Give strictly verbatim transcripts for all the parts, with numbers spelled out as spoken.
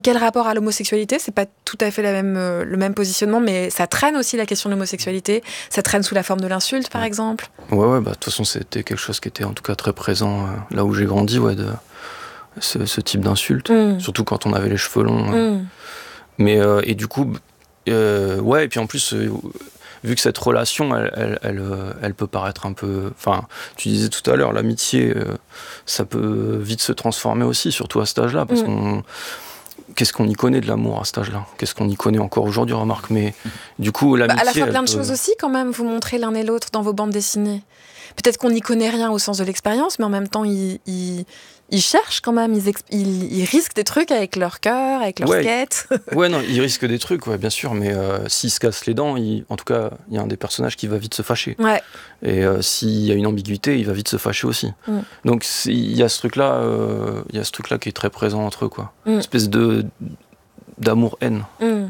Quel rapport à l'homosexualité ? C'est pas tout à fait la même, euh, le même positionnement, mais ça traîne aussi la question de l'homosexualité. Ça traîne sous la forme de l'insulte, par ouais. exemple. Ouais, ouais, bah de toute façon, c'était quelque chose qui était en tout cas très présent euh, là où j'ai grandi, ouais, de ce, ce type d'insulte. Mmh. Surtout quand on avait les cheveux longs. Euh. Mmh. Mais, euh, et du coup, euh, ouais, et puis en plus, euh, vu que cette relation, elle, elle, elle, euh, elle peut paraître un peu... Enfin, tu disais tout à l'heure, l'amitié, euh, ça peut vite se transformer aussi, surtout à cet âge-là, parce mmh. qu'on... Qu'est-ce qu'on y connaît de l'amour à cet âge-là ? Qu'est-ce qu'on y connaît encore aujourd'hui, remarque ? Mais du coup, l'amitié... Bah à la fois plein de peut... choses aussi, quand même, vous montrez l'un et l'autre dans vos bandes dessinées. Peut-être qu'on n'y connaît rien au sens de l'expérience, mais en même temps, ils, ils, ils cherchent quand même, ils, exp... ils, ils risquent des trucs avec leur cœur, avec leur ouais. skate. Ouais, non, ils risquent des trucs, ouais, bien sûr, mais euh, s'ils se cassent les dents, il... en tout cas, il y a un des personnages qui va vite se fâcher. Ouais. Et euh, s'il y a une ambiguïté, il va vite se fâcher aussi. Mm. Donc il y a ce truc-là, euh, il y a ce truc-là qui est très présent entre eux, quoi. Mm. Une espèce de d'amour-haine. Mm.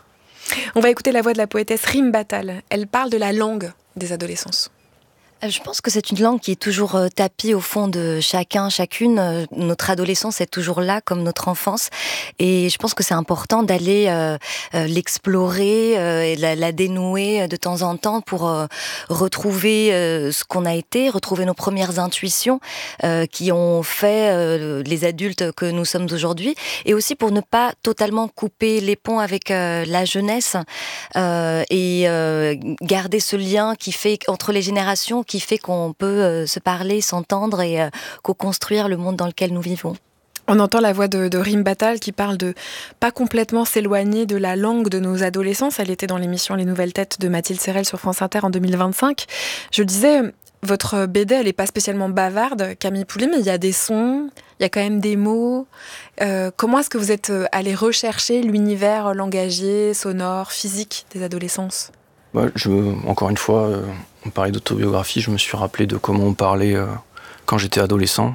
On va écouter la voix de la poétesse Rim Battal. Elle parle de la langue des adolescences. Je pense que c'est une langue qui est toujours euh, tapie au fond de chacun, chacune. Euh, notre adolescence est toujours là, comme notre enfance. Et je pense que c'est important d'aller euh, euh, l'explorer euh, et la, la dénouer de temps en temps pour euh, retrouver euh, ce qu'on a été, retrouver nos premières intuitions euh, qui ont fait euh, les adultes que nous sommes aujourd'hui. Et aussi pour ne pas totalement couper les ponts avec euh, la jeunesse euh, et euh, garder ce lien qui fait entre les générations, qui fait qu'on peut euh, se parler, s'entendre et euh, co-construire le monde dans lequel nous vivons. On entend la voix de, de Rim Battal qui parle de pas complètement s'éloigner de la langue de nos adolescents. Elle était dans l'émission Les Nouvelles Têtes de Mathilde Serrel sur France Inter en deux mille vingt-cinq. Je le disais, votre B D, elle n'est pas spécialement bavarde, Camille Poulet, mais il y a des sons, il y a quand même des mots. Euh, comment est-ce que vous êtes allé rechercher l'univers langagier, sonore, physique des adolescences ? Bah, je, encore une fois, euh, on parlait d'autobiographie, je me suis rappelé de comment on parlait euh, quand j'étais adolescent.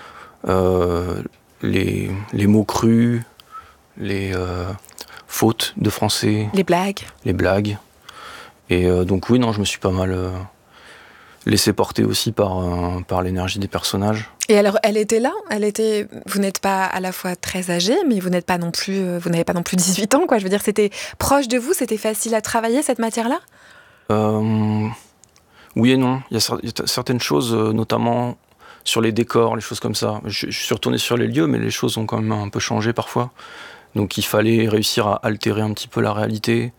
Euh, les, les mots crus, les euh, fautes de français. Les blagues. Les blagues. Et euh, donc oui, non, je me suis pas mal euh, laissé porter aussi par, euh, par l'énergie des personnages. Et alors, elle était là, elle était. Vous n'êtes pas à la fois très âgé, mais vous n'êtes pas non plus, vous n'avez pas non plus dix-huit ans, quoi. Je veux dire, c'était proche de vous, c'était facile à travailler cette matière-là. Euh, oui et non. Il y a, il y a certaines choses, notamment sur les décors, les choses comme ça. Je, je suis retourné sur les lieux, mais les choses ont quand même un peu changé parfois. Donc, il fallait réussir à altérer un petit peu la réalité,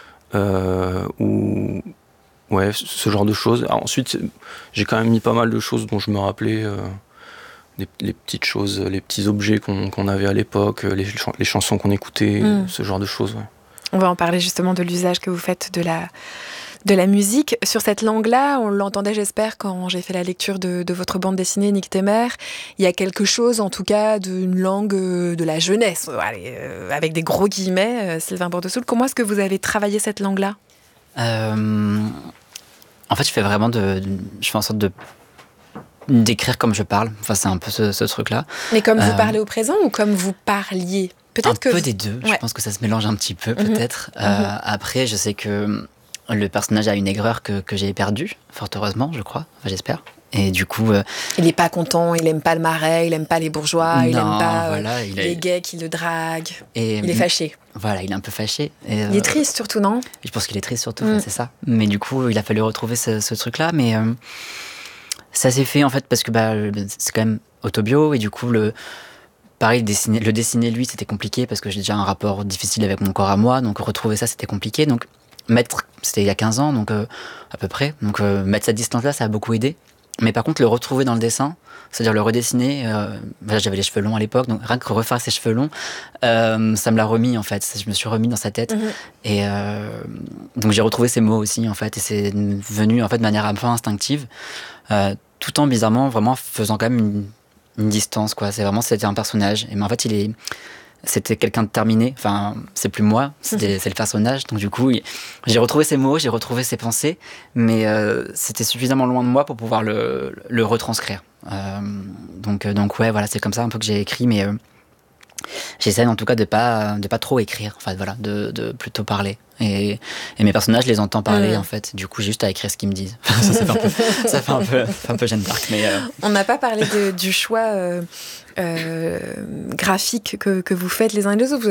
euh, ou ouais, ce genre de choses. Alors, ensuite, j'ai quand même mis pas mal de choses dont je me rappelais. Euh, Les, les petites choses, les petits objets qu'on, qu'on avait à l'époque, les, ch- les chansons qu'on écoutait, mmh. ce genre de choses. Ouais. On va en parler justement de l'usage que vous faites de la, de la musique. Sur cette langue-là, on l'entendait, j'espère, quand j'ai fait la lecture de, de votre bande dessinée, Nick Temer. Il y a quelque chose, en tout cas, d'une langue de la jeunesse, allez, euh, avec des gros guillemets, euh, Sylvain Bordesoul. Comment est-ce que vous avez travaillé cette langue-là ? euh, En fait, je fais vraiment de, de... Je fais en sorte de d'écrire comme je parle, enfin c'est un peu ce, ce truc-là. Mais comme vous euh, parlez au présent ou comme vous parliez ? Peut-être un que peu vous... des deux, ouais. Je pense que ça se mélange un petit peu, mm-hmm. peut-être. Euh, mm-hmm. Après, je sais que le personnage a une aigreur que, que j'ai perdue, fort heureusement, je crois, enfin j'espère. Et du coup... Euh, il n'est pas content, il n'aime pas le marais, il n'aime pas les bourgeois, non, il n'aime pas voilà, euh, il les est... gays qui le draguent. Et, il est fâché. Voilà, il est un peu fâché. Et, il est triste surtout, non ? Je pense qu'il est triste surtout, mm. c'est ça. Mais du coup, il a fallu retrouver ce, ce truc-là, mais... Euh, ça s'est fait en fait parce que bah, c'est quand même autobio et du coup le pareil dessiner, le dessiner lui c'était compliqué parce que j'ai déjà un rapport difficile avec mon corps à moi, donc retrouver ça c'était compliqué, donc mettre, c'était il y a quinze ans donc euh, à peu près, donc euh, mettre cette distance là ça a beaucoup aidé, mais par contre le retrouver dans le dessin, c'est-à-dire le redessiner, euh, voilà, j'avais les cheveux longs à l'époque, donc rien que refaire ses cheveux longs, euh, ça me l'a remis en fait, je me suis remis dans sa tête, mmh. et euh, donc j'ai retrouvé ces mots aussi en fait, et c'est venu en fait de manière un peu instinctive, euh, tout en bizarrement vraiment faisant quand même une, une distance quoi, c'est vraiment c'était un personnage, et mais en fait il est c'était quelqu'un de terminé, enfin c'est plus moi, c'était, c'est le personnage, donc du coup j'ai retrouvé ses mots, j'ai retrouvé ses pensées, mais euh, c'était suffisamment loin de moi pour pouvoir le, le retranscrire. Euh, donc, donc ouais, voilà, c'est comme ça un peu que j'ai écrit, mais euh, j'essaie en tout cas de pas de pas trop écrire, en fait, voilà, de, de plutôt parler. Et, et mes personnages, je les entends parler, mmh. en fait. Du coup, j'ai juste à écrire ce qu'ils me disent. ça, ça fait un peu, ça fait un peu, un peu Jeanne d'Arc, mais. Euh... On n'a pas parlé de, du choix euh, euh, graphique que, que vous faites les uns et les autres. Vous